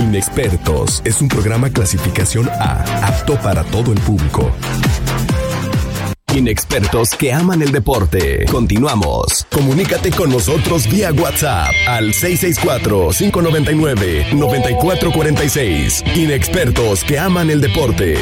Inexpertos es un programa clasificación A, apto para todo el público. Inexpertos que aman el deporte. Continuamos. Comunícate con nosotros vía WhatsApp al 664-599-9446. Inexpertos que aman el deporte.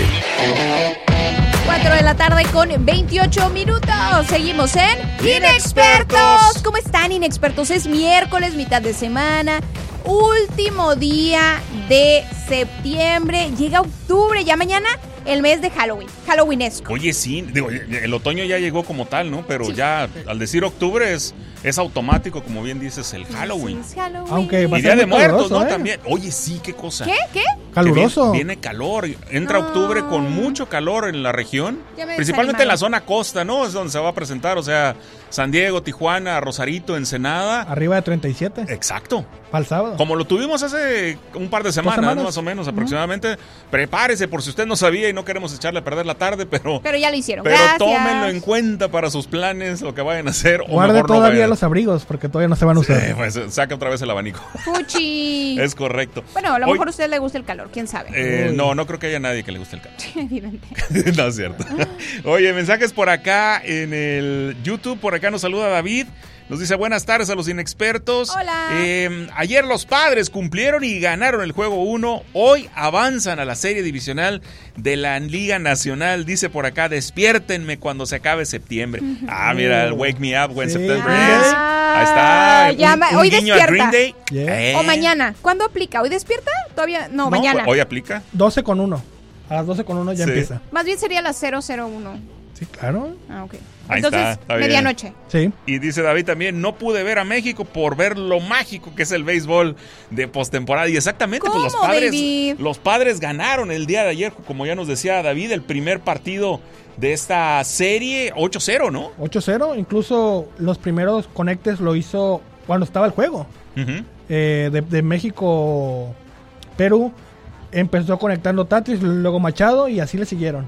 4 de la tarde con 28 minutos. Seguimos en Inexpertos. ¿Cómo están, Inexpertos? Es miércoles, mitad de semana, último día de septiembre. Llega octubre, ya mañana el mes de Halloween, Halloweenesco. Oye, sí, digo, el otoño ya llegó como tal, ¿no? Pero sí, ya al decir octubre es automático, como bien dices, el Halloween. Sí, es Halloween. Aunque va a Y ser Día de muy Muertos, caluroso, ¿no? También. Oye, sí, qué cosa. ¿Qué? Caluroso. Viene calor. Entra octubre con mucho calor en la región. Principalmente en la zona costa, ¿no? Es donde se va a presentar. O sea, San Diego, Tijuana, Rosarito, Ensenada. Arriba de 37. Exacto. Para el sábado. Como lo tuvimos hace un par de semanas, ¿no? Más o menos, aproximadamente. Prepárese por si usted no sabía y no queremos echarle a perder la tarde, pero ya lo hicieron. Pero gracias. Tómenlo en cuenta para sus planes, lo que vayan a hacer. Guarde todavía los abrigos, porque todavía no se van a usar. Sí, pues saca otra vez el abanico. Fuchi. Es correcto. Bueno, a lo mejor a usted le gusta el calor, quién sabe. No creo que haya nadie que le guste el calor. Evidente. No es cierto. Oye, mensajes por acá en el YouTube. Por acá nos saluda David. Nos dice buenas tardes a los inexpertos. Hola. Ayer los Padres cumplieron y ganaron el juego 1. Hoy avanzan a la serie divisional de la Liga Nacional. Dice por acá, despiértenme cuando se acabe septiembre. Mira, el Wake Me Up When September Ends. Ahí está. Un hoy guiño despierta. a Green Day. O mañana. ¿Cuándo aplica? ¿Hoy despierta? Todavía no, mañana. Hoy aplica. 12:01. A las 12:01 ya empieza. Más bien sería las 0:01. Sí, claro. Ok. Ahí entonces, está medianoche. Sí. Y dice David también, no pude ver a México por ver lo mágico que es el béisbol de postemporada. Y exactamente, ¿Cómo, pues los padres ganaron el día de ayer, como ya nos decía David, el primer partido de esta serie, 8-0, ¿no? 8-0, incluso los primeros conectes lo hizo cuando estaba el juego. De México-Perú, empezó conectando Tatris, luego Machado y así le siguieron.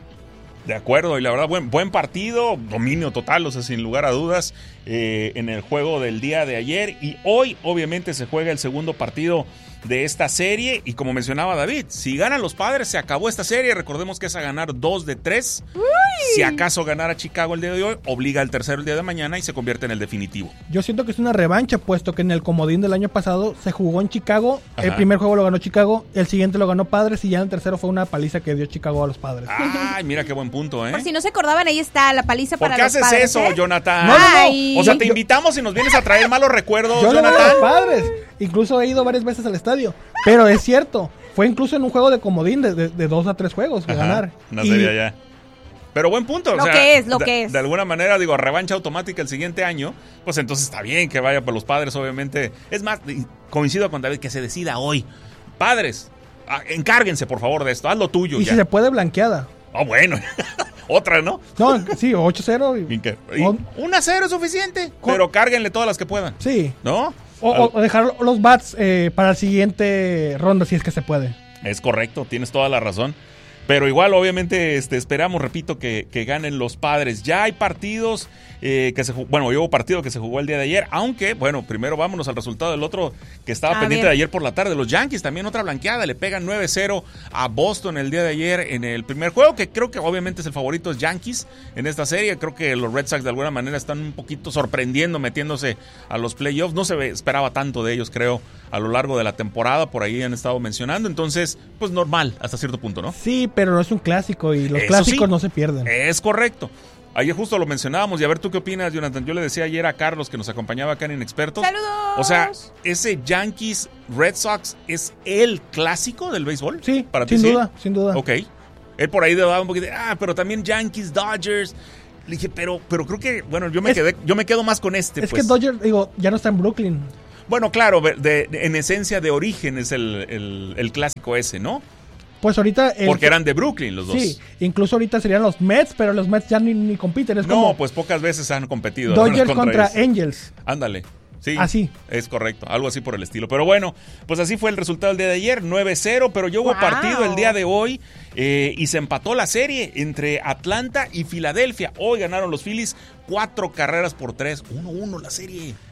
De acuerdo, y la verdad, buen partido, dominio total, o sea, sin lugar a dudas, en el juego del día de ayer. Y hoy, obviamente, se juega el segundo partido de esta serie. Y como mencionaba David, si ganan los Padres, se acabó esta serie. Recordemos que es a ganar 2 de 3. ¡Uy! Si acaso ganara Chicago el día de hoy, obliga al tercero el día de mañana y se convierte en el definitivo. Yo siento que es una revancha, puesto que en el comodín del año pasado se jugó en Chicago. Ajá. El primer juego lo ganó Chicago, el siguiente lo ganó Padres y ya en el tercero fue una paliza que dio Chicago a los Padres. Ay, mira qué buen punto, ¿eh? Por si no se acordaban, ahí está la paliza para los Padres. ¿Por qué haces eso, Jonathan? No. O sea, te invitamos y nos vienes a traer malos recuerdos, yo Jonathan. Yo los Padres. Incluso he ido varias veces al estadio. Pero es cierto, fue incluso en un juego de comodín de 2 a 3 juegos de ganar. Una serie ya. Pero buen punto. Lo que es. De alguna manera, digo, revancha automática el siguiente año, pues entonces está bien que vaya por los Padres, obviamente. Es más, coincido con David, que se decida hoy. Padres, encárguense, por favor, de esto. Haz lo tuyo. Y ya. Si se puede, blanqueada. Bueno. Otra, ¿no? No, sí, 8-0. 1-0 es suficiente. Pero cárguenle todas las que puedan. Sí. ¿No? O dejar los bats para la siguiente ronda, si es que se puede. Es correcto, tienes toda la razón. Pero igual, obviamente, esperamos, repito, que ganen los Padres. Ya hay partidos hubo partido que se jugó el día de ayer, aunque, bueno, primero vámonos al resultado del otro que estaba pendiente de ayer por la tarde. Los Yankees, también otra blanqueada, le pegan 9-0 a Boston el día de ayer en el primer juego, que creo que obviamente es el favorito, es Yankees en esta serie. Creo que los Red Sox de alguna manera están un poquito sorprendiendo, metiéndose a los playoffs. No se esperaba tanto de ellos, creo, a lo largo de la temporada, por ahí han estado mencionando. Entonces, pues normal hasta cierto punto, ¿no? Sí, pero no es un clásico y los clásicos no se pierden. Es correcto. Ayer justo lo mencionábamos y a ver, ¿tú qué opinas, Jonathan? Yo le decía ayer a Carlos, que nos acompañaba acá en Inexpertos. ¡Saludos! O sea, ¿ese Yankees Red Sox es el clásico del béisbol? Sí, ¿Para sin ti, duda, sin duda. Ok. Él por ahí daba un poquito pero también Yankees, Dodgers. Le dije, pero creo que, bueno, yo me quedo más con este. Es que Dodgers, ya no está en Brooklyn. Bueno, claro, en esencia de origen es el clásico ese, ¿no? Pues ahorita... Porque eran de Brooklyn los dos. Sí, incluso ahorita serían los Mets, pero los Mets ya ni compiten. Es como pues pocas veces han competido. Dodgers contra Angels. Ándale. Sí, así. Es correcto, algo así por el estilo. Pero bueno, pues así fue el resultado el día de ayer, 9-0, pero ya hubo partido el día de hoy y se empató la serie entre Atlanta y Filadelfia. Hoy ganaron los Phillies 4-3. 1-1 la serie.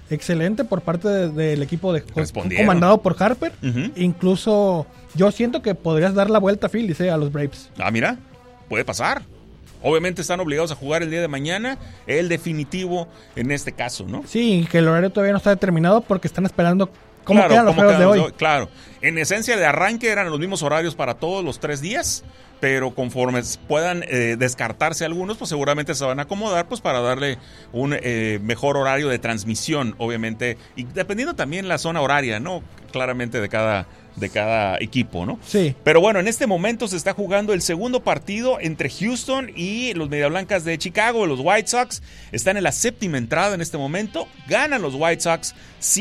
excelente por parte del equipo Respondieron. comandado por Harper. Ujú. Incluso yo siento que podrías dar la vuelta a Phillies, a los Braves. Ah, mira, puede pasar. Obviamente están obligados a jugar el día de mañana, el definitivo en este caso, ¿no? Sí, que el horario todavía no está determinado porque están esperando cómo Claro, quedan los cómo juegos de quedan hoy. Claro, en esencia de arranque eran los mismos horarios para todos los 3 días, pero conforme puedan descartarse algunos, pues seguramente se van a acomodar pues para darle un mejor horario de transmisión, obviamente, y dependiendo también la zona horaria, ¿no? Claramente de cada equipo, ¿no? Sí. Pero bueno, en este momento se está jugando el segundo partido entre Houston y los Medias Blancas de Chicago. Los White Sox están en la séptima entrada en este momento. Ganan los White Sox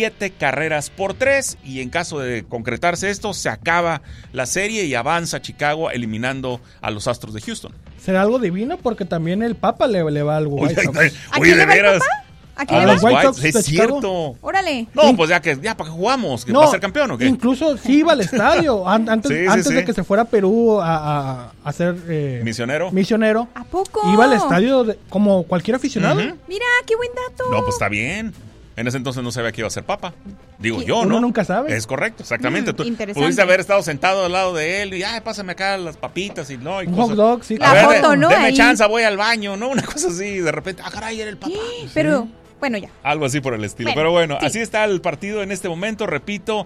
7-3 y en caso de concretarse esto, se acaba la serie y avanza Chicago eliminando a los Astros de Houston. ¿Será algo divino? Porque también el Papa le va al White Sox. ¿A Oye, quién de le va el veras. papá? ¿A A quién le los va? White White Sox Sox, de es Chicago. cierto. Órale. No, pues ya ¿para qué jugamos? ¿Va a ser campeón o qué? Incluso sí iba al estadio. Antes Sí. de que se fuera a Perú a ser ¿Misionero? ¿A poco? iba al estadio como cualquier aficionado. Ujú. Mira, qué buen dato. No, pues está bien. En ese entonces no sabía que iba a ser papa. Digo Sí, yo, uno ¿no? nunca sabe. Es correcto, exactamente. Tú interesante. pudiste haber estado sentado al lado de él y, pásame acá las papitas y no. Y Un cosas. hot dog, sí. La A ver, foto, ¿no? Deme Ahí. chance, voy al baño, ¿no? Una cosa así, y de repente, caray, era el papa. Pero, bueno, ya. Algo así por el estilo. Bueno, Pero bueno, sí. así está el partido en este momento. Repito,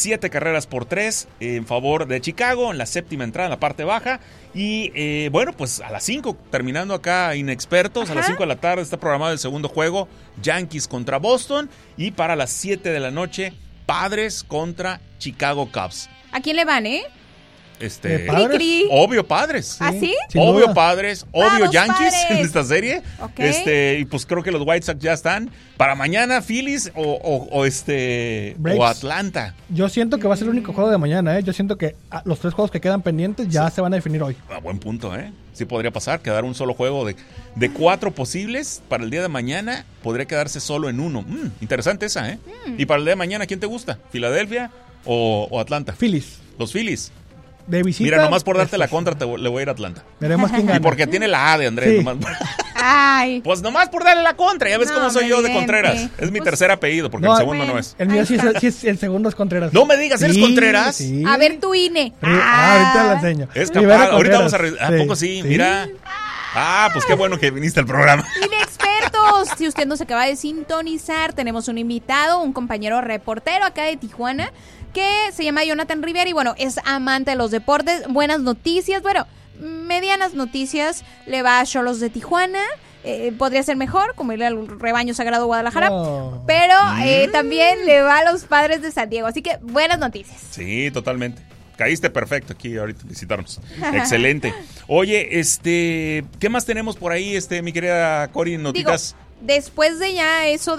7-3 en favor de Chicago en la séptima entrada, en la parte baja. Y bueno, pues a las 5, terminando acá Inexpertos, a las 5 de la tarde está programado el segundo juego, Yankees contra Boston. Y para las 7 de la noche, Padres contra Chicago Cubs. ¿A quién le van, ¿Padres? Cri, cri. Obvio Padres. ¿Ah, sí? Sin Obvio duda. Padres, obvio Vamos, Yankees Padres. en esta serie. Ok. Y pues creo que los White Sox ya están. Para mañana, Phillies o Braves. Atlanta. Yo siento que va a ser el único juego de mañana, Yo siento que los 3 juegos que quedan pendientes ya se van a definir hoy. A buen punto, Sí podría pasar, quedar un solo juego de 4 posibles para el día de mañana, podría quedarse solo en uno. Interesante esa, Y para el día de mañana, ¿quién te gusta? ¿Filadelfia o Atlanta? Phillies. Los Phillies. De visita. Mira, nomás por darte la contra le voy a ir a Atlanta. Veremos quién gana. Y porque tiene la A de Andrés. Sí. Nomás. Ay. Pues nomás por darle la contra, ya ves No, cómo soy yo de vente. Contreras. Es mi Pues- tercer apellido, porque el segundo no es. El mío Ahí sí está. es el segundo es Contreras. No me digas, ¿eres Contreras? Sí. A ver tu INE. Ahorita la enseño. Es Rivera capaz, ahorita vamos a Contreras. ¿A poco sí? Mira. Pues qué bueno que viniste al programa. Inexpertos, si usted nos acaba de sintonizar, tenemos un invitado, un compañero reportero acá de Tijuana, que se llama Jonathan Rivera y bueno, es amante de los deportes. Buenas noticias, bueno, medianas noticias, le va a Xolos de Tijuana. Podría ser mejor, como irle al Rebaño Sagrado Guadalajara, No. pero también le va a los Padres de San Diego, así que buenas noticias. Sí, totalmente. Caíste perfecto aquí ahorita visitarnos. Excelente. Oye, ¿qué más tenemos por ahí, mi querida Cori, notitas? Digo, después de ya eso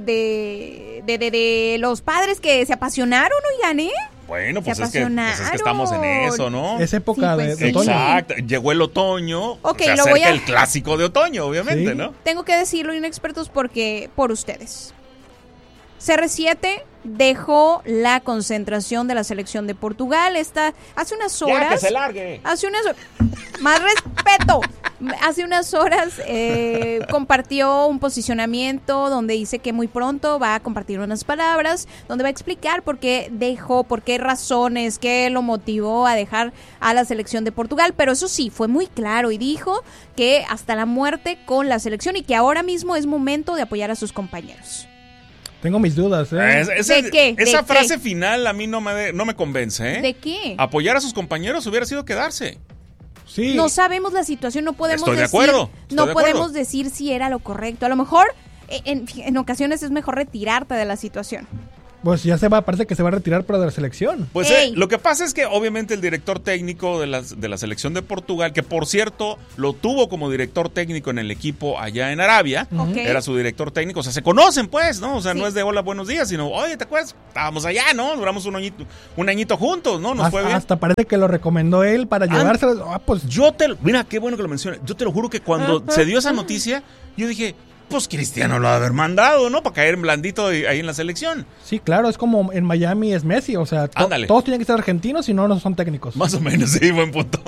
de los Padres que se apasionaron, oigan, Bueno, pues se es que estamos en eso, ¿no? Es época Sí, pues, de otoño. Exacto. Llegó el otoño. Ok, se lo acerca voy a- el clásico de otoño, obviamente, Sí. ¿no? Tengo que decirlo, inexpertos, porque por ustedes. CR7 dejó la concentración de la selección de Portugal. Hace unas Ya, que horas. se largue. Más respeto. Hace unas horas compartió un posicionamiento donde dice que muy pronto va a compartir unas palabras, donde va a explicar por qué dejó, por qué razones, qué lo motivó a dejar a la selección de Portugal. Pero eso sí, fue muy claro y dijo que hasta la muerte con la selección y que ahora mismo es momento de apoyar a sus compañeros. Tengo mis dudas, ¿De qué? Esa ¿De frase qué? final a mí no me convence, ¿eh? ¿De qué? Apoyar a sus compañeros hubiera sido quedarse. Sí. No sabemos la situación, no podemos Estoy de decir, acuerdo, estoy no de acuerdo. podemos decir si era lo correcto. A lo mejor en ocasiones es mejor retirarte de la situación. Pues ya parece que se va a retirar pero de la selección. Pues Ey. lo que pasa es que obviamente el director técnico de la selección de Portugal, que por cierto lo tuvo como director técnico en el equipo allá en Arabia, Ok. era su director técnico, o sea, se conocen pues, ¿no? O sea, Sí. no es de hola, buenos días, sino, oye, ¿te acuerdas? Estábamos allá, ¿no? Duramos un añito juntos, ¿no? Nos fue bien. Hasta parece que lo recomendó él para llevárselo. Pues Mira, qué bueno que lo mencionas. Yo te lo juro que cuando se dio esa noticia, yo dije, pues Cristiano lo ha de haber mandado, ¿no? Para caer en blandito ahí en la selección. sí, claro, es como en Miami es Messi, o sea, Ándale. todos tienen que ser argentinos y no son técnicos. Más o menos, sí, buen punto.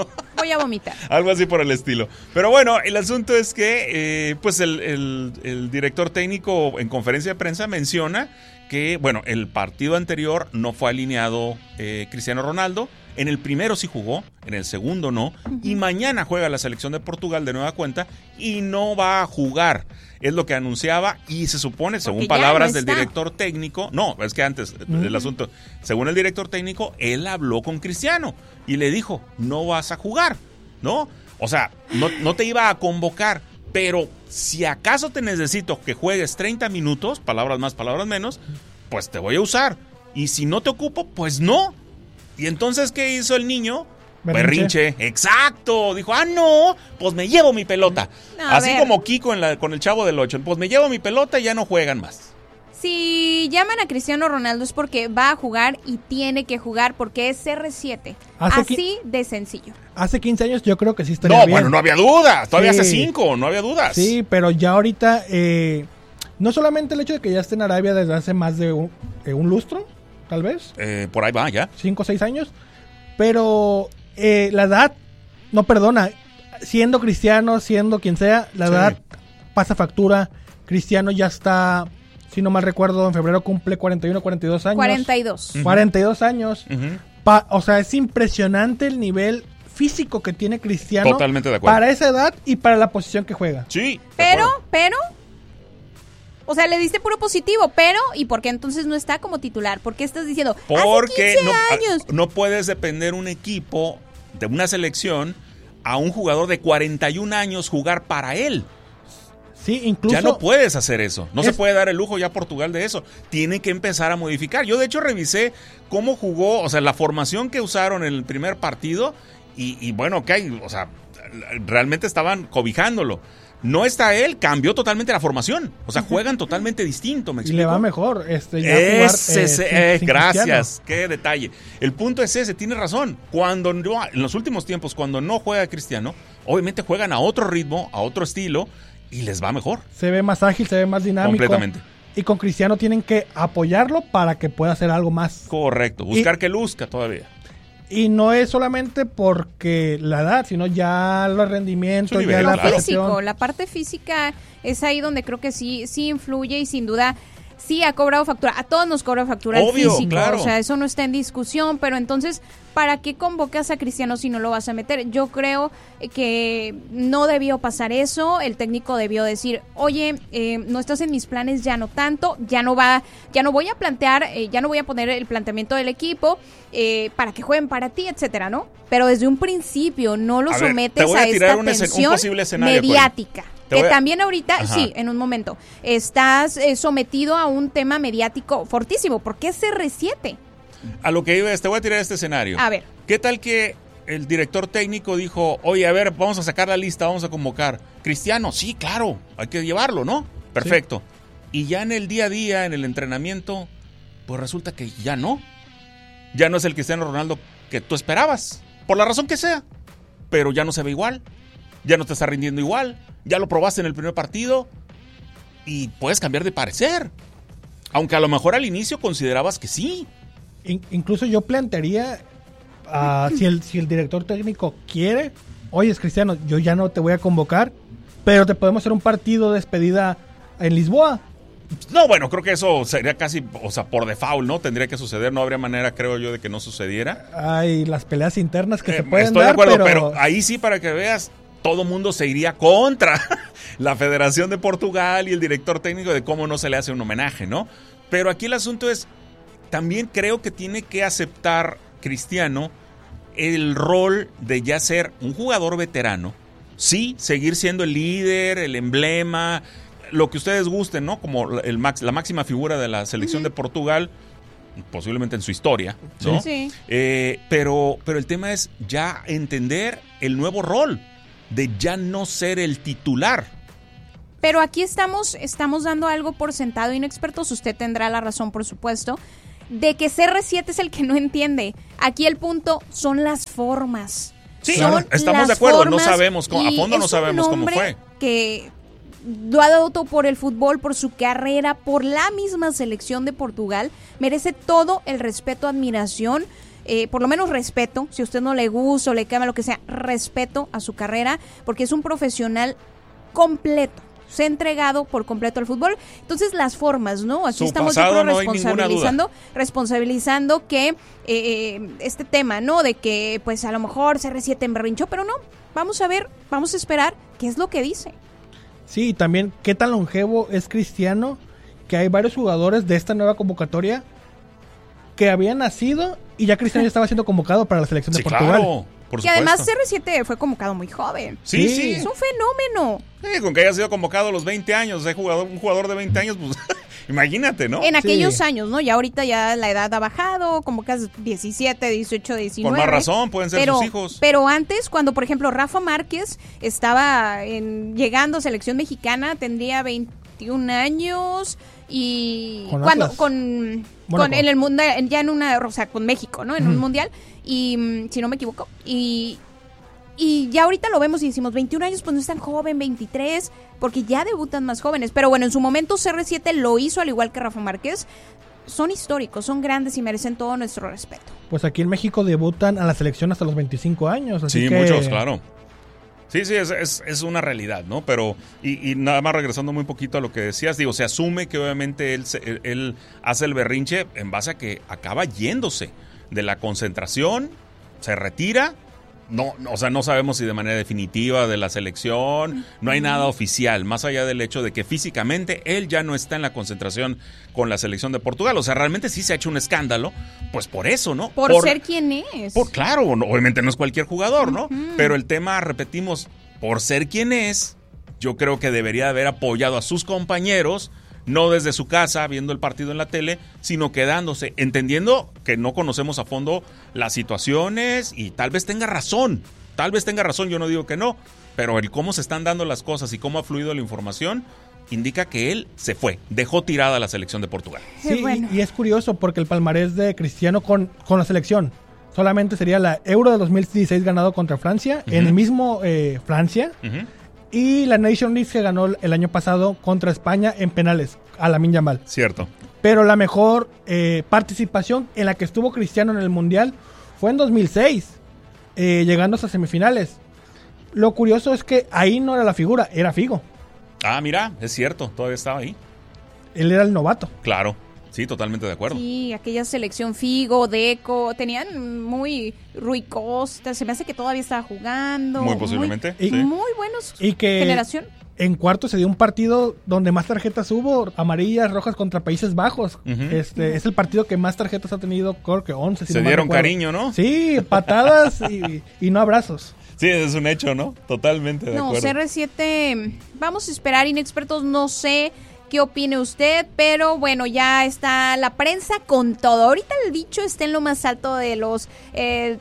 voy a vomitar. Algo así por el estilo. Pero bueno, el asunto es que pues el director técnico en conferencia de prensa menciona que, bueno, el partido anterior no fue alineado Cristiano Ronaldo. En el primero sí jugó, en el segundo no. Y mañana juega la selección de Portugal de nueva cuenta y no va a jugar. Es lo que anunciaba y se supone, según palabras del director técnico, no, es que antes del asunto, según el director técnico, él habló con Cristiano y le dijo, no vas a jugar, ¿no? O sea, no te iba a convocar, pero si acaso te necesito que juegues 30 minutos, palabras más, palabras menos, pues te voy a usar. Y si no te ocupo, pues no. Y entonces, ¿qué hizo el niño? Berrinche. Exacto. Dijo, no, pues me llevo mi pelota. Así como Kiko con el Chavo del 8. Pues me llevo mi pelota y ya no juegan más. Si llaman a Cristiano Ronaldo es porque va a jugar y tiene que jugar porque es CR7. Así de sencillo. Hace 15 años yo creo que sí estaría bien. No, bueno, no había duda. Todavía hace 5, no había dudas. Sí, pero ya ahorita, no solamente el hecho de que ya esté en Arabia desde hace más de un lustro, tal vez. Por ahí va, ya. 5 o 6 años. Pero la edad no perdona. Siendo Cristiano, siendo quien sea, la edad pasa factura. Cristiano ya está, si no mal recuerdo, en febrero cumple 41, 42 años. 42. 42 años. O sea, es impresionante el nivel físico que tiene Cristiano. Totalmente de acuerdo. Para esa edad y para la posición que juega. Sí. Pero... O sea, le diste puro positivo, pero ¿y por qué entonces no está como titular? ¿Por qué estás diciendo porque hace 15 años? No puedes depender un equipo de una selección a un jugador de 41 años jugar para él. Sí, incluso... Ya no puedes hacer eso. No se puede dar el lujo ya Portugal de eso. Tiene que empezar a modificar. Yo, de hecho, revisé cómo jugó, o sea, la formación que usaron en el primer partido y bueno, o sea, realmente estaban cobijándolo. No está él, cambió totalmente la formación. O sea, juegan totalmente distinto, ¿me explico? Y le va mejor. Gracias, qué detalle. El punto es ese, tiene razón. En los últimos tiempos, cuando no juega Cristiano, obviamente juegan a otro ritmo, a otro estilo, y les va mejor. Se ve más ágil, se ve más dinámico. Completamente. Y con Cristiano tienen que apoyarlo para que pueda hacer algo más. Correcto, buscar que luzca todavía. Y no es solamente porque la edad, sino ya los rendimientos, ya la físico, la parte física es ahí donde creo que sí influye y sin duda sí ha cobrado factura. A todos nos cobra factura el físico, claro. O sea, eso no está en discusión, pero entonces, ¿para qué convocas a Cristiano si no lo vas a meter? Yo creo que no debió pasar eso. El técnico debió decir, oye, no estás en mis planes, ya no tanto, ya no voy a plantear, ya no voy a poner el planteamiento del equipo para que jueguen para ti, etcétera, ¿no? Pero desde un principio no lo sometes a esta tensión mediática. Que también ahorita, sí, en un momento, estás sometido a un tema mediático fortísimo. ¿Por qué CR7? A lo que iba te voy a tirar este escenario. A ver. ¿Qué tal que el director técnico dijo, oye, a ver, vamos a sacar la lista, vamos a convocar? Cristiano, sí, claro, hay que llevarlo, ¿no? Perfecto. Sí. Y ya en el día a día, en el entrenamiento, pues resulta que ya no. Ya no es el Cristiano Ronaldo que tú esperabas, por la razón que sea. Pero ya no se ve igual, ya no te está rindiendo igual. Ya lo probaste en el primer partido y puedes cambiar de parecer. Aunque a lo mejor al inicio considerabas que sí. Incluso yo plantearía, si el director técnico quiere, oye, Cristiano, yo ya no te voy a convocar, pero te podemos hacer un partido de despedida en Lisboa. No, bueno, creo que eso sería casi, o sea, por default, ¿no? Tendría que suceder, no habría manera, creo yo, de que no sucediera. Hay las peleas internas que se pueden estoy dar, de acuerdo, pero ahí sí, para que veas, todo mundo se iría contra la Federación de Portugal y el director técnico de cómo no se le hace un homenaje, ¿no? Pero aquí el asunto es, también creo que tiene que aceptar Cristiano el rol de ya ser un jugador veterano, sí, seguir siendo el líder, el emblema, lo que ustedes gusten, ¿no? Como la máxima figura de la selección de Portugal, posiblemente en su historia, ¿no? Sí. Pero el tema es ya entender el nuevo rol de ya no ser el titular. Pero aquí estamos dando algo por sentado, inexpertos. Usted tendrá la razón, por supuesto, de que CR7 es el que no entiende. Aquí el punto son las formas. Sí, estamos de acuerdo, no sabemos a fondo, no sabemos cómo fue. Que lo ha dado todo por el fútbol, por su carrera, por la misma selección de Portugal. Merece todo el respeto, admiración. por lo menos respeto, si a usted no le gusta o le quema lo que sea, respeto a su carrera, porque es un profesional completo. Se ha entregado por completo al fútbol. Entonces, las formas, ¿no? Aquí Su estamos, yo pasado, creo, no hay ninguna duda. responsabilizando que este tema, ¿no? De que, pues, a lo mejor CR7 emberrinchó, pero no. Vamos a ver, vamos a esperar qué es lo que dice. Sí, y también qué tan longevo es Cristiano, que hay varios jugadores de esta nueva convocatoria que habían nacido y ya Cristiano ya estaba siendo convocado para la selección de Portugal. Claro, por Que supuesto. además CR7 fue convocado muy joven. Sí. Es un fenómeno. Sí, con que haya sido convocado a los 20 años, un jugador de 20 años, pues imagínate, ¿no? En aquellos Sí. años, ¿no? Ya ahorita ya la edad ha bajado, convocas 17, 18, 19. Con más razón, pueden ser sus hijos. Pero antes, cuando por ejemplo Rafa Márquez estaba llegando a selección mexicana, tendría 21 años y Con cuando Atlas. con Mónaco. en el mundial, ya en una, o sea, con México, ¿no? En un mundial y si no me equivoco, y ya ahorita lo vemos y decimos 21 años, pues no es tan joven, 23, porque ya debutan más jóvenes. Pero bueno, en su momento CR7 lo hizo al igual que Rafa Márquez. Son históricos, son grandes y merecen todo nuestro respeto. Pues aquí en México debutan a la selección hasta los 25 años. Así Sí, que... muchos, claro. Sí, es una realidad, ¿no? Pero, y nada más regresando muy poquito a lo que decías, digo, se asume que obviamente él hace el berrinche en base a que acaba yéndose de la concentración, se retira. No, o sea, no sabemos si de manera definitiva de la selección, no hay nada oficial, más allá del hecho de que físicamente él ya no está en la concentración con la selección de Portugal. O sea, realmente sí se ha hecho un escándalo, pues por eso, ¿no? Por ser quien es. Claro, obviamente no es cualquier jugador, ¿no? Pero el tema, repetimos, por ser quien es, yo creo que debería haber apoyado a sus compañeros, no desde su casa viendo el partido en la tele, sino quedándose, entendiendo que no conocemos a fondo las situaciones y tal vez tenga razón, yo no digo que no, pero el cómo se están dando las cosas y cómo ha fluido la información indica que él se fue, dejó tirada la selección de Portugal. Sí, Bueno. y es curioso porque el palmarés de Cristiano con la selección solamente sería la Euro de 2016 ganado contra Francia, en el mismo Francia, y la Nation League que ganó el año pasado contra España en penales, a Lamine Yamal. Cierto. Pero la mejor participación en la que estuvo Cristiano en el Mundial fue en 2006, llegando hasta semifinales. Lo curioso es que ahí no era la figura, era Figo. Ah, mira, es cierto, todavía estaba ahí. Él era el novato. Claro, sí, totalmente de acuerdo. Sí, aquella selección Figo, Deco, tenían muy Rui Costa, se me hace que todavía estaba jugando. Muy posiblemente, sí. Muy buenos Y que generación. en cuarto se dio un partido donde más tarjetas hubo, amarillas, rojas contra Países Bajos. Es el partido que más tarjetas ha tenido, creo que 11. Si Se no mal dieron recuerdo. cariño, ¿no? Sí, patadas y no abrazos. Sí, es un hecho, ¿no? Totalmente de No, acuerdo. CR7, vamos a esperar, inexpertos, no sé qué opine usted, pero bueno, ya está la prensa con todo. Ahorita el dicho está en lo más alto de los, ¿qué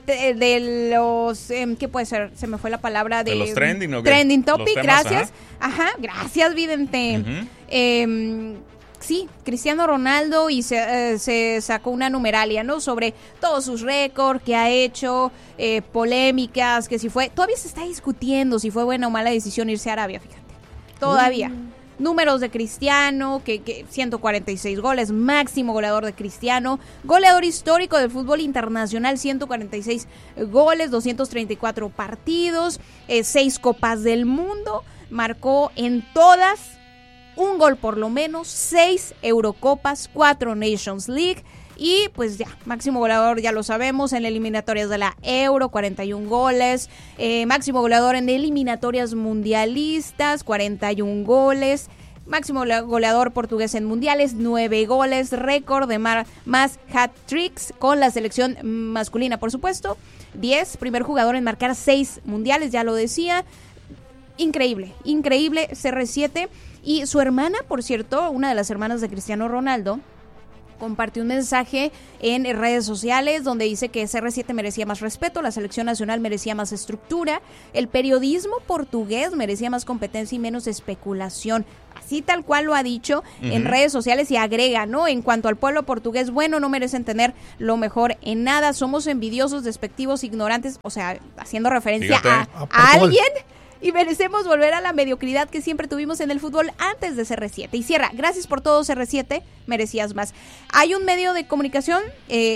puede ser? Se me fue la palabra ¿De los trending o qué? Trending topic, Los temas, gracias. Ajá, gracias, vidente. Ujú. Sí, Cristiano Ronaldo y se sacó una numeralia, ¿no? Sobre todos sus récords que ha hecho, polémicas, que si fue... Todavía se está discutiendo si fue buena o mala decisión irse a Arabia, fíjate. Todavía. Números de Cristiano, que 146 goles, máximo goleador de Cristiano, goleador histórico del fútbol internacional, 146 goles, 234 partidos, 6 copas del mundo, marcó en todas un gol por lo menos, 6 Eurocopas, 4 Nations League y pues ya, máximo goleador ya lo sabemos en eliminatorias de la Euro, 41 goles, máximo goleador en eliminatorias mundialistas, 41 goles, máximo goleador portugués en mundiales, 9 goles, récord de más hat-tricks con la selección masculina, por supuesto, 10, primer jugador en marcar 6 mundiales, ya lo decía, increíble CR7. Y su hermana, por cierto, una de las hermanas de Cristiano Ronaldo, compartió un mensaje en redes sociales donde dice que CR7 merecía más respeto, la selección nacional merecía más estructura, el periodismo portugués merecía más competencia y menos especulación. Así tal cual lo ha dicho en redes sociales y agrega, ¿no? En cuanto al pueblo portugués, bueno, no merecen tener lo mejor en nada, somos envidiosos, despectivos, ignorantes, o sea, haciendo referencia a alguien. Y merecemos volver a la mediocridad que siempre tuvimos en el fútbol antes de CR7. Y cierra, gracias por todo CR7, merecías más. Hay un medio de comunicación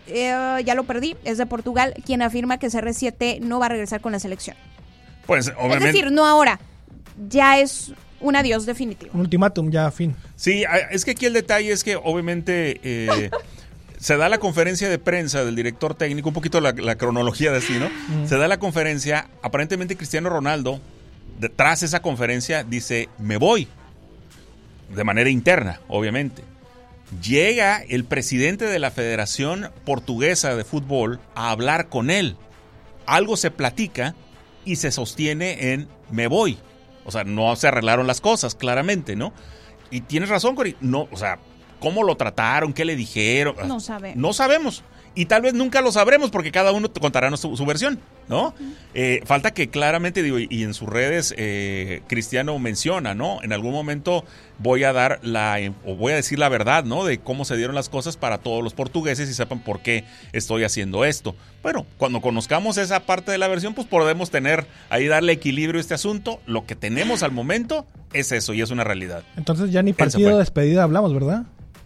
ya lo perdí, es de Portugal, quien afirma que CR7 no va a regresar con la selección. Pues obviamente. Es decir, no ahora, ya es un adiós definitivo. Un ultimátum, ya, fin. Sí, es que aquí el detalle es que obviamente se da la conferencia de prensa del director técnico, un poquito la cronología de así, ¿no? Se da la conferencia, aparentemente Cristiano Ronaldo, tras esa conferencia, dice, me voy. De manera interna, obviamente. Llega el presidente de la Federación Portuguesa de Fútbol a hablar con él. Algo se platica y se sostiene en me voy. O sea, no se arreglaron las cosas, claramente, ¿no? Y tienes razón, Cori. No, o sea, ¿cómo lo trataron? ¿Qué le dijeron? No sabemos. No sabemos. Y tal vez nunca lo sabremos porque cada uno te contará su versión, ¿no? Falta que claramente, digo, y en sus redes Cristiano menciona, ¿no? En algún momento voy a decir la verdad, ¿no? De cómo se dieron las cosas para todos los portugueses y sepan por qué estoy haciendo esto. Bueno, cuando conozcamos esa parte de la versión, pues podemos darle equilibrio a este asunto. Lo que tenemos al momento es eso y es una realidad. Entonces ya ni partido de despedida hablamos, ¿verdad?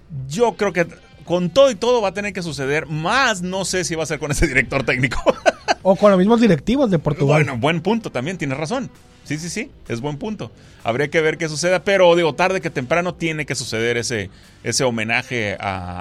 Yo creo que con todo y todo va a tener que suceder, más no sé si va a ser con ese director técnico. O con los mismos directivos de Portugal. Bueno, buen punto también, tienes razón. Sí, es buen punto. Habría que ver qué suceda, pero digo, tarde que temprano tiene que suceder ese homenaje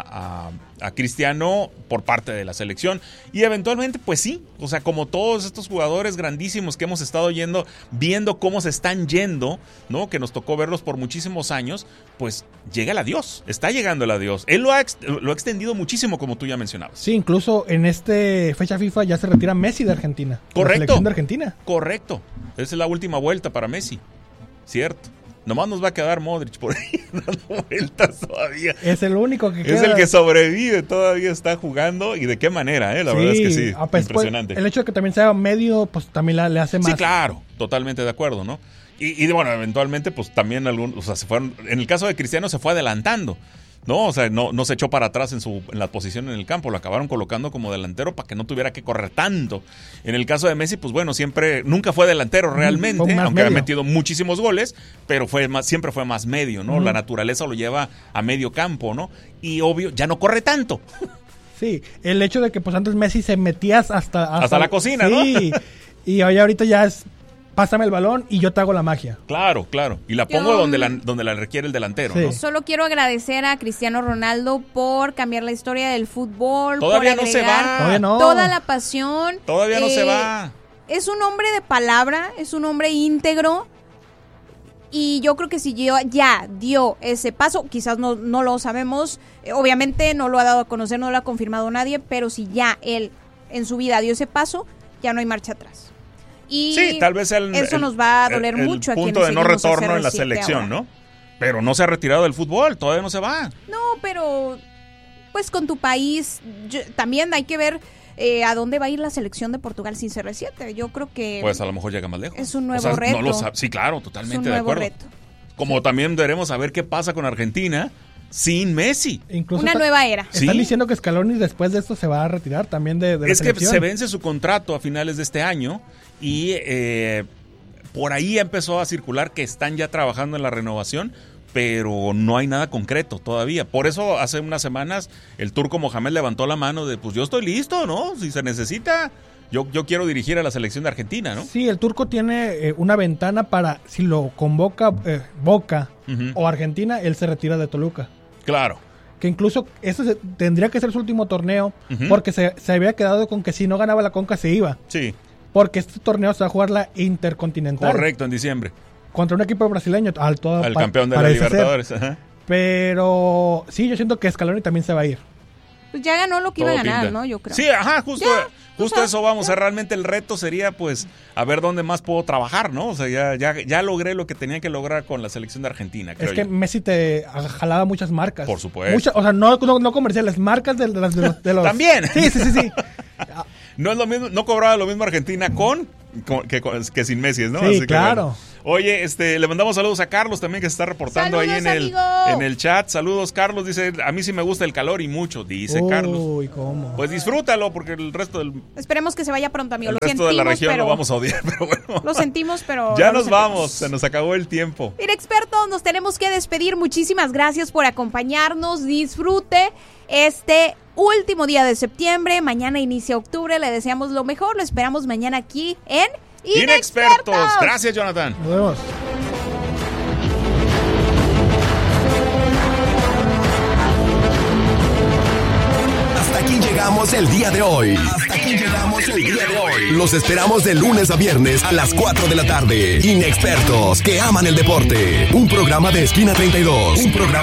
a Cristiano por parte de la selección. Y eventualmente, pues sí, o sea, como todos estos jugadores grandísimos que hemos estado viendo cómo se están yendo, ¿no? Que nos tocó verlos por muchísimos años, pues llega el adiós, está llegando el adiós. Él lo ha extendido muchísimo, como tú ya mencionabas. Sí, incluso en fecha FIFA ya se retira Messi de Argentina. Correcto. La selección de Argentina. Correcto. Esa es la última vuelta para Messi. Cierto. Nomás nos va a quedar Modric por ahí dando vueltas todavía. Es el único que queda. Es el que sobrevive, todavía está jugando. ¿Y de qué manera? La verdad es que sí, impresionante. El hecho de que también sea medio, pues también le hace más. Sí, claro, totalmente de acuerdo, ¿no? Y bueno, eventualmente, pues también se fueron. En el caso de Cristiano se fue adelantando, ¿no? O sea, no se echó para atrás en la posición en el campo, lo acabaron colocando como delantero para que no tuviera que correr tanto. En el caso de Messi, pues bueno, nunca fue delantero realmente, aunque ha metido muchísimos goles, pero siempre fue más medio, ¿no? La naturaleza lo lleva a medio campo, ¿no? Y obvio, ya no corre tanto. Sí, el hecho de que pues antes Messi se metías hasta la cocina, ¿no? Sí, y ahorita ya es pásame el balón y yo te hago la magia. Claro. Y la pongo donde la requiere el delantero, sí, ¿no? Solo quiero agradecer a Cristiano Ronaldo por cambiar la historia del fútbol. Todavía por no se va. Todavía no. Toda la pasión. Todavía no se va. Es un hombre de palabra, es un hombre íntegro. Y yo creo que si ya dio ese paso, quizás no lo sabemos, obviamente no lo ha dado a conocer, no lo ha confirmado nadie, pero si ya él en su vida dio ese paso, ya no hay marcha atrás. Y sí, tal vez eso nos va a doler mucho a quienes punto de no seguimos retorno en la selección, ahora, ¿no? Pero no se ha retirado del fútbol, todavía no se va. No, pero pues con tu país también hay que ver a dónde va a ir la selección de Portugal sin CR7. Yo creo que pues a lo mejor llega más lejos. Es un nuevo reto. Sí, claro, totalmente de acuerdo. Reto. Como también veremos a ver qué pasa con Argentina sin Messi. Incluso una nueva era. Están diciendo que Scaloni después de esto se va a retirar también de la selección. Es que se vence su contrato a finales de este año y por ahí empezó a circular que están ya trabajando en la renovación, pero no hay nada concreto todavía. Por eso hace unas semanas el turco Mohamed levantó la mano de pues yo estoy listo, ¿no? Si se necesita, yo quiero dirigir a la selección de Argentina, ¿no? Sí, el turco tiene una ventana para, si lo convoca Boca o Argentina, él se retira de Toluca. Claro. Que incluso tendría que ser su último torneo, porque se había quedado con que si no ganaba la Conca se iba. Sí. Porque este torneo se va a jugar la Intercontinental. Correcto, en diciembre. Contra un equipo brasileño. Al campeón de la Libertadores. Ajá. Pero sí, yo siento que Scaloni también se va a ir. Pues ya ganó lo que iba a ganar, ¿no? Yo creo. Sí, justo eso vamos. O sea, realmente el reto sería, pues, a ver dónde más puedo trabajar, ¿no? O sea, ya logré lo que tenía que lograr con la selección de Argentina, creo. Es que Messi te jalaba muchas marcas. Por supuesto. O sea, no comerciales, marcas de los... También. Sí. No es lo mismo, no cobraba lo mismo Argentina que sin Messi, ¿no? Sí, así claro. Oye, le mandamos saludos a Carlos también, que se está reportando Saludos, ahí amigo. en el chat. Saludos, Carlos. Dice, a mí sí me gusta el calor y mucho, dice Carlos. Uy, ¿cómo? Pues disfrútalo, porque el resto Esperemos que se vaya pronto, amigo. el Lo resto de la sentimos, región pero lo vamos a odiar, pero bueno. lo sentimos, pero Ya no lo nos sentimos. vamos, se nos acabó el tiempo. Inexpertos, nos tenemos que despedir. Muchísimas gracias por acompañarnos. Disfrute este último día de septiembre. Mañana inicia octubre. Le deseamos lo mejor. Lo esperamos mañana aquí en Inexpertos. Gracias, Jonathan. Nos vemos. Hasta aquí llegamos el día de hoy. Los esperamos de lunes a viernes a las 4 de la tarde. Inexpertos que aman el deporte. Un programa de Esquina 32.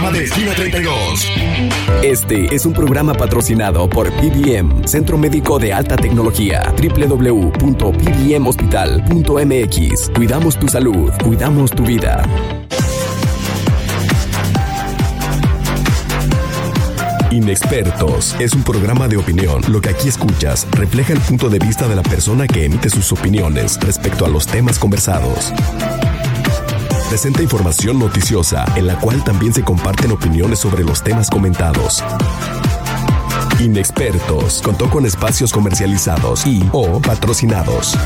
Este es un programa patrocinado por PBM, Centro Médico de Alta Tecnología. www.pbmhospital.mx. Cuidamos tu salud, cuidamos tu vida. Inexpertos es un programa de opinión. Lo que aquí escuchas refleja el punto de vista de la persona que emite sus opiniones respecto a los temas conversados. Presenta información noticiosa en la cual también se comparten opiniones sobre los temas comentados. Inexpertos contó con espacios comercializados y/o patrocinados.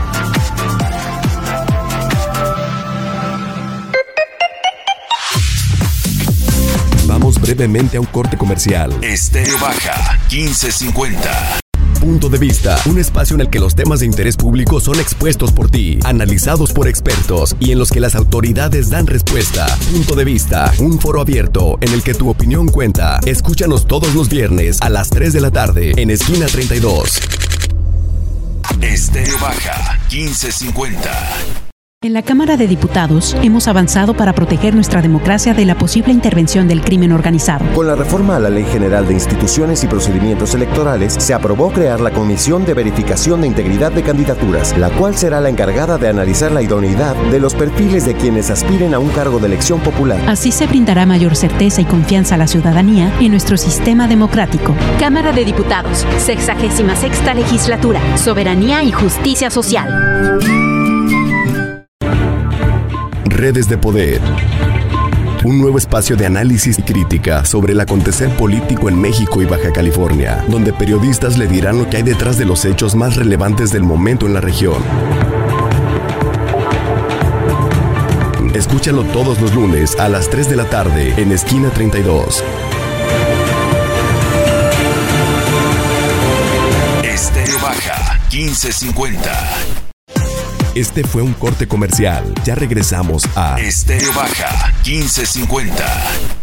Vamos brevemente a un corte comercial. Estéreo Baja 1550. Punto de vista, un espacio en el que los temas de interés público son expuestos por ti, analizados por expertos y en los que las autoridades dan respuesta. Punto de vista, un foro abierto en el que tu opinión cuenta. Escúchanos todos los viernes a las 3 de la tarde en Esquina 32. Estéreo Baja 1550. En la Cámara de Diputados hemos avanzado para proteger nuestra democracia de la posible intervención del crimen organizado. Con la reforma a la Ley General de Instituciones y Procedimientos Electorales, se aprobó crear la Comisión de Verificación de Integridad de Candidaturas, la cual será la encargada de analizar la idoneidad de los perfiles de quienes aspiren a un cargo de elección popular. Así se brindará mayor certeza y confianza a la ciudadanía en nuestro sistema democrático. Cámara de Diputados, 66ª Legislatura, Soberanía y Justicia Social. Redes de Poder. Un nuevo espacio de análisis y crítica sobre el acontecer político en México y Baja California, donde periodistas le dirán lo que hay detrás de los hechos más relevantes del momento en la región. Escúchalo todos los lunes a las 3 de la tarde en Esquina 32. Estéreo Baja 1550. Este fue un corte comercial. Ya regresamos a Estéreo Baja 1550.